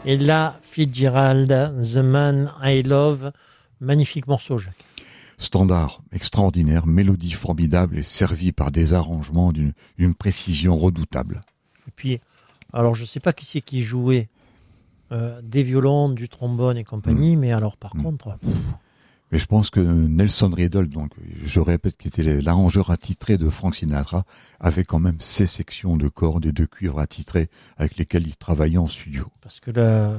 Et là, Fitzgerald, The Man I Love, magnifique morceau, Jacques. Standard extraordinaire, mélodie formidable et servie par des arrangements d'une précision redoutable. Et puis, alors je sais pas qui c'est qui jouait des violons, du trombone et compagnie, mais alors par contre... Mais je pense que Nelson Riddle, donc je répète, qui était l'arrangeur attitré de Frank Sinatra, avait quand même ses sections de cordes et de cuivre attitrés avec lesquels il travaillait en studio. Parce que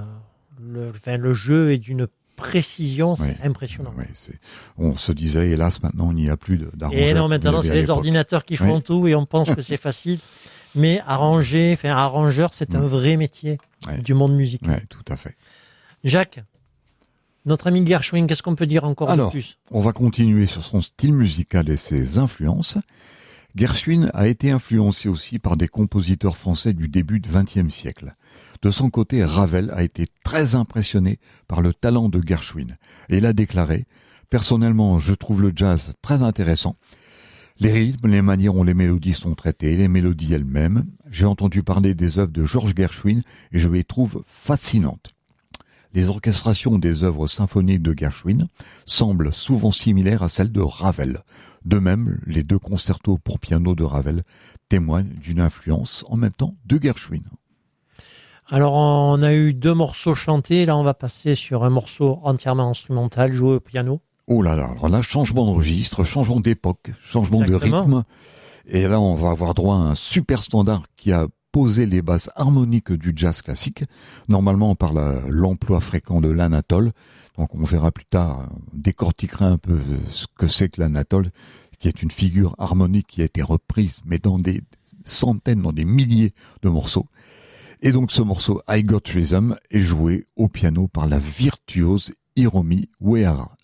le jeu est d'une précision, c'est impressionnant. Oui, on se disait, hélas, maintenant, il n'y a plus d'arrangeurs. Et non, maintenant, c'est les ordinateurs qui font tout et on pense que c'est facile. Mais arrangeur, c'est un vrai métier du monde musical. Oui, tout à fait. Jacques, notre ami Gershwin, qu'est-ce qu'on peut dire encore de plus ? On va continuer sur son style musical et ses influences. Gershwin a été influencé aussi par des compositeurs français du début du XXe siècle. De son côté, Ravel a été très impressionné par le talent de Gershwin. Et il a déclaré « Personnellement, je trouve le jazz très intéressant. Les rythmes, les manières dont les mélodies sont traitées, les mélodies elles-mêmes. J'ai entendu parler des œuvres de Georges Gershwin et je les trouve fascinantes. Les orchestrations des œuvres symphoniques de Gershwin semblent souvent similaires à celles de Ravel. De même, les 2 concertos pour piano de Ravel témoignent d'une influence en même temps de Gershwin. Alors, on a eu 2 morceaux chantés. Là, on va passer sur un morceau entièrement instrumental, joué au piano. Oh là là, alors là, changement de registre, changement d'époque, changement de rythme. Et là, on va avoir droit à un super standard qui a posé les bases harmoniques du jazz classique, normalement par l'emploi fréquent de l'anatole. Donc on verra plus tard, on décortiquera un peu ce que c'est que l'anatole, qui est une figure harmonique qui a été reprise, mais dans des centaines, dans des milliers de morceaux. Et donc ce morceau I Got Rhythm est joué au piano par la virtuose Hiromi Uehara.